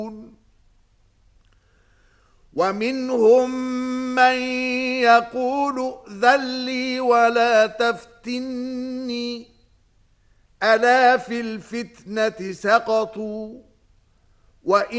ومنهم من يقول ائذن لي ولا تفتني ألا في الفتنة سقطوا